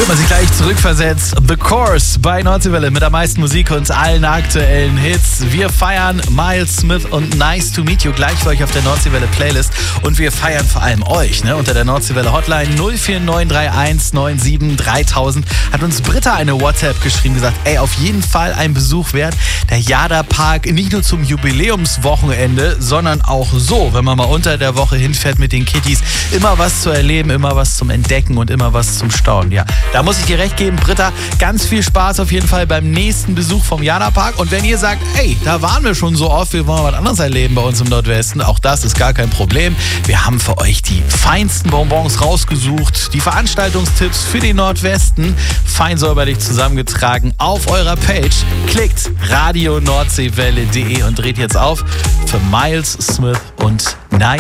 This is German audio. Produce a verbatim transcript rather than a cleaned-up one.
Fühlt man sich gleich zurückversetzt. The Course bei Nordseewelle mit der meisten Musik und allen aktuellen Hits. Wir feiern Miles Smith und Nice to Meet You gleich für euch auf der Nordseewelle Playlist. Und wir feiern vor allem euch, ne? Unter der Nordseewelle Hotline null vier neun drei eins neun sieben dreitausend hat uns Britta eine WhatsApp geschrieben, gesagt, ey, auf jeden Fall ein Besuch wert. Der Jada Park, nicht nur zum Jubiläumswochenende, sondern auch so, wenn man mal unter der Woche hinfährt mit den Kitties. Immer was zu erleben, immer was zum Entdecken und immer was zum Staunen. Ja, da muss ich dir recht geben, Britta, ganz viel Spaß auf jeden Fall beim nächsten Besuch vom Jada Park. Und wenn ihr sagt, ey, da waren wir schon so oft, wir wollen was anderes erleben bei uns im Nordwesten, auch das ist gar kein Problem. Wir haben für euch die feinsten Bonbons rausgesucht, die Veranstaltungstipps für den Nordwesten, fein säuberlich zusammengetragen auf eurer Page. Klickt radio nordseewelle punkt de und dreht jetzt auf für Miles Smith und Nice